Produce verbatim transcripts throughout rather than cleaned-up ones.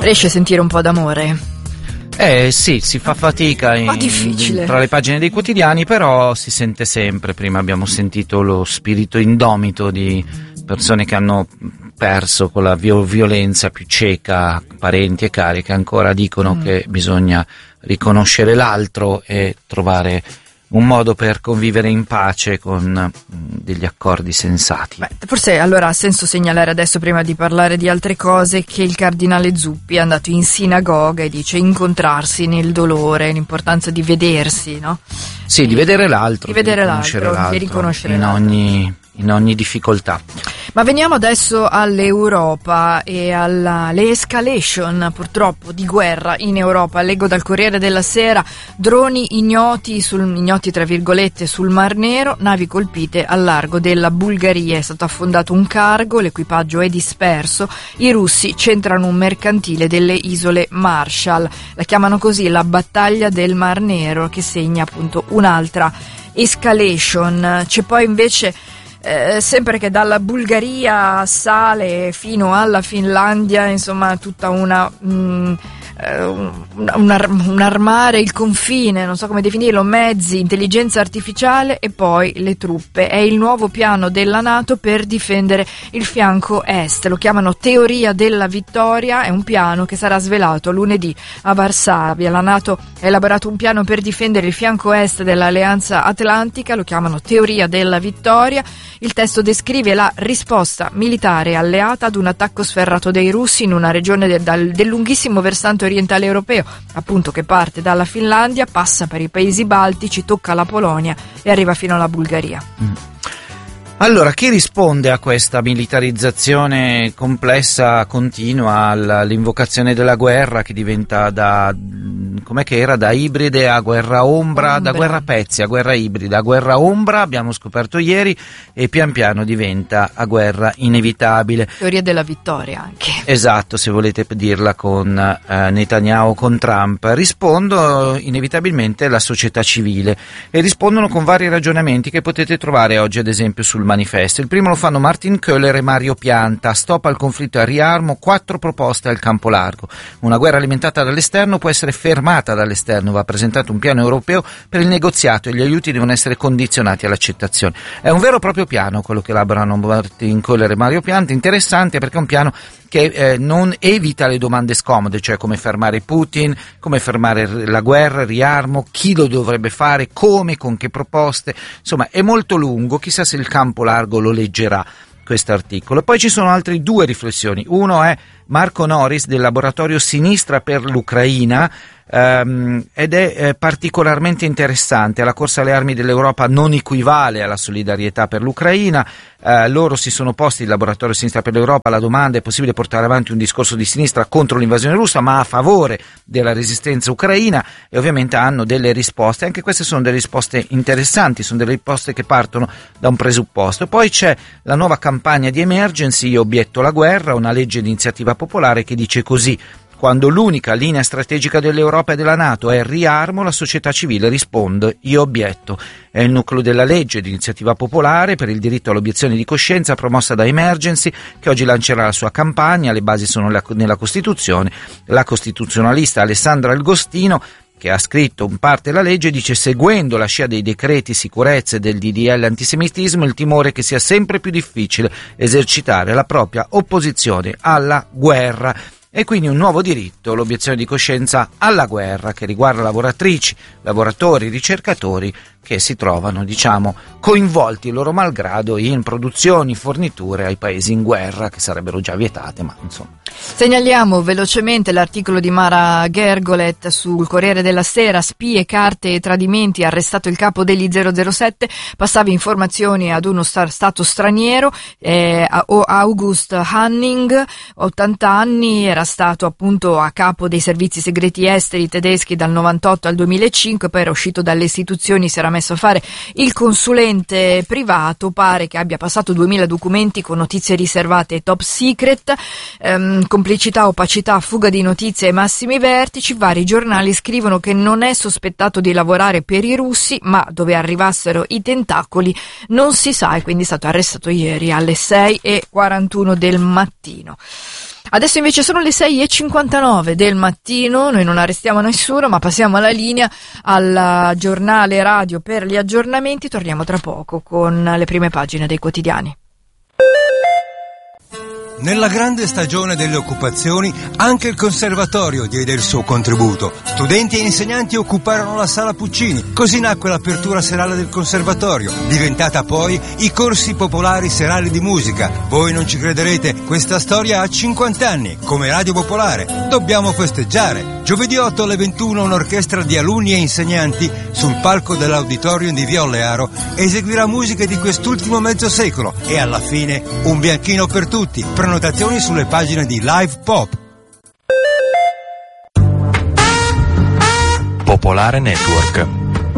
Riesci a sentire un po' d'amore? Eh sì, si fa fatica in, difficile. tra le pagine dei quotidiani, però si sente sempre. Prima abbiamo sentito lo spirito indomito di persone che hanno perso con la violenza più cieca parenti e cari, che ancora dicono mm. che bisogna riconoscere l'altro e trovare un modo per convivere in pace con mh, degli accordi sensati. Beh, forse allora ha senso segnalare adesso, prima di parlare di altre cose, che il cardinale Zuppi è andato in sinagoga e dice incontrarsi nel dolore, l'importanza di vedersi, no? Sì, e di vedere l'altro, di vedere di riconoscere l'altro, l'altro, di riconoscere in l'altro. ogni in ogni difficoltà. Ma veniamo adesso all'Europa e alla le escalation purtroppo di guerra in Europa. Leggo dal Corriere della Sera: droni ignoti sul ignoti tra virgolette sul Mar Nero, navi colpite al largo della Bulgaria. È stato affondato un cargo, l'equipaggio è disperso. I russi centrano un mercantile delle isole Marshall. La chiamano così la battaglia del Mar Nero, che segna appunto un'altra escalation. C'è poi invece Eh, sempre che dalla Bulgaria sale fino alla Finlandia, insomma tutta una mh, un, un, ar- un armare il confine, non so come definirlo, mezzi, intelligenza artificiale e poi le truppe. È il nuovo piano della NATO per difendere il fianco est, lo chiamano teoria della vittoria. È un piano che sarà svelato lunedì a Varsavia. La NATO ha elaborato un piano per difendere il fianco est dell'Alleanza Atlantica, lo chiamano teoria della vittoria. Il testo descrive la risposta militare alleata ad un attacco sferrato dei russi in una regione del, dal, del lunghissimo versante orientale europeo, appunto, che parte dalla Finlandia, passa per i paesi baltici, tocca la Polonia e arriva fino alla Bulgaria. Mm. Allora, chi risponde a questa militarizzazione complessa, continua, all'invocazione della guerra che diventa da, com'è che era, da ibride a guerra ombra, ombra, da guerra pezzi a guerra ibrida, a guerra ombra, abbiamo scoperto ieri, e pian piano diventa a guerra inevitabile. Teoria della vittoria anche. Esatto, se volete dirla con eh, Netanyahu, con Trump. Rispondo inevitabilmente la società civile, e rispondono con vari ragionamenti che potete trovare oggi ad esempio sul manifesto. Il primo lo fanno Martin Köhler e Mario Pianta. Stop al conflitto a riarmo, quattro proposte al campo largo. Una guerra alimentata dall'esterno può essere fermata dall'esterno, va presentato un piano europeo per il negoziato e gli aiuti devono essere condizionati all'accettazione. È un vero e proprio piano quello che elaborano Martin Köhler e Mario Pianta, interessante perché è un piano che eh, non evita le domande scomode, cioè come fermare Putin, come fermare la guerra, il riarmo, chi lo dovrebbe fare, come, con che proposte. Insomma, è molto lungo, chissà se il campo largo lo leggerà questo articolo. Poi ci sono altre due riflessioni. Uno è Marco Norris del laboratorio Sinistra per l'Ucraina, Um, ed è eh, particolarmente interessante. La corsa alle armi dell'Europa non equivale alla solidarietà per l'Ucraina. Uh, loro si sono posti, il laboratorio Sinistra per l'Europa, la domanda: è possibile portare avanti un discorso di sinistra contro l'invasione russa ma a favore della resistenza ucraina? E ovviamente hanno delle risposte, anche queste sono delle risposte interessanti, sono delle risposte che partono da un presupposto. Poi c'è la nuova campagna di Emergency, io obietto la guerra, una legge di iniziativa popolare che dice così: quando l'unica linea strategica dell'Europa e della NATO è il riarmo, la società civile risponde: io obietto. È il nucleo della legge di iniziativa popolare per il diritto all'obiezione di coscienza promossa da Emergency, che oggi lancerà la sua campagna. Le basi sono nella Costituzione. La costituzionalista Alessandra Agostino, che ha scritto in parte la legge, dice: seguendo la scia dei decreti sicurezza e del D D L antisemitismo, il timore è che sia sempre più difficile esercitare la propria opposizione alla guerra. E quindi un nuovo diritto, l'obiezione di coscienza alla guerra, che riguarda lavoratrici, lavoratori, ricercatori che si trovano, diciamo, coinvolti loro malgrado in produzioni, forniture ai paesi in guerra, che sarebbero già vietate, ma insomma. Segnaliamo velocemente l'articolo di Mara Gergolet sul Corriere della Sera: spie, carte e tradimenti, arrestato il capo degli zero zero sette, passava informazioni ad uno star- stato straniero. eh, August Hanning, ottanta anni, era stato appunto a capo dei servizi segreti esteri tedeschi dal novantotto al duemilacinque, poi era uscito dalle istituzioni, si era messo a fare il consulente privato. Pare che abbia passato duemila documenti con notizie riservate e top secret, ehm, complicità, opacità, fuga di notizie ai massimi vertici. Vari giornali scrivono che non è sospettato di lavorare per i russi, ma dove arrivassero i tentacoli non si sa, e quindi è stato arrestato ieri alle sei e quarantuno del mattino. Adesso invece sono le sei e cinquantanove del mattino, noi non arrestiamo nessuno ma passiamo alla linea al giornale radio per gli aggiornamenti, torniamo tra poco con le prime pagine dei quotidiani. Nella grande stagione delle occupazioni anche il conservatorio diede il suo contributo. Studenti e insegnanti occuparono la sala Puccini, così nacque l'apertura serale del conservatorio, diventata poi i corsi popolari serali di musica. Voi non ci crederete, questa storia ha cinquanta anni, come Radio Popolare. Dobbiamo festeggiare. Giovedì otto alle ventuno un'orchestra di alunni e insegnanti sul palco dell'auditorium di Via Ollearo eseguirà musiche di quest'ultimo mezzo secolo e alla fine un bianchino per tutti. Prenotazioni sulle pagine di Live Pop. Popolare Network.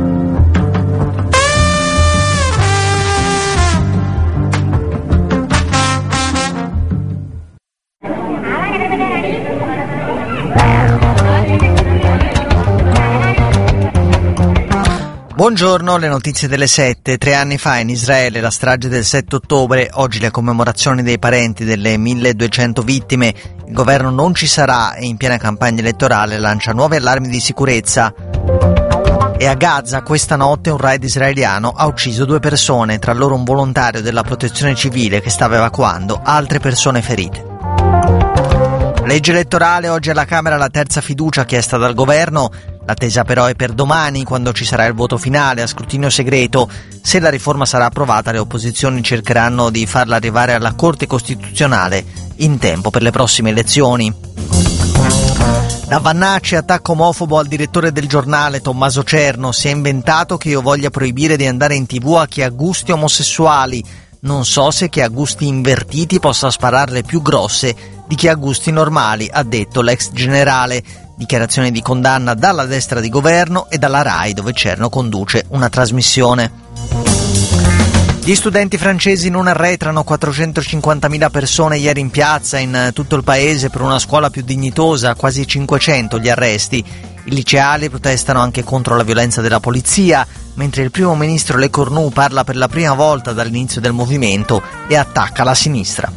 Buongiorno, le notizie delle sette. Tre anni fa in Israele la strage del sette ottobre, oggi le commemorazioni dei parenti delle milleduecento vittime. Il governo non ci sarà e in piena campagna elettorale lancia nuovi allarmi di sicurezza. E a Gaza questa notte un raid israeliano ha ucciso due persone, tra loro un volontario della protezione civile che stava evacuando altre persone ferite. Legge elettorale, oggi alla Camera la terza fiducia chiesta dal governo. L'attesa però è per domani, quando ci sarà il voto finale a scrutinio segreto. Se la riforma sarà approvata, le opposizioni cercheranno di farla arrivare alla Corte Costituzionale in tempo per le prossime elezioni. Da Vannacci, attacco omofobo al direttore del giornale Tommaso Cerno. Si è inventato che io voglia proibire di andare in tv a chi ha gusti omosessuali. Non so se chi ha gusti invertiti possa spararle più grosse di chi ha gusti normali, ha detto l'ex generale. Dichiarazione di condanna dalla destra di governo e dalla RAI, dove Cerno conduce una trasmissione. Gli studenti francesi non arretrano, quattrocentocinquantamila persone ieri in piazza in tutto il paese per una scuola più dignitosa, quasi cinquecento gli arresti. I liceali protestano anche contro la violenza della polizia, mentre il primo ministro Le Cornu parla per la prima volta dall'inizio del movimento e attacca la sinistra.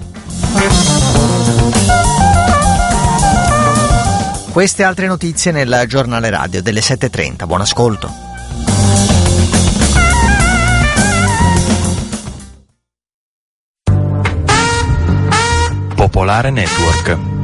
Queste altre notizie nel giornale radio delle sette e trenta. Buon ascolto. Popolare Network.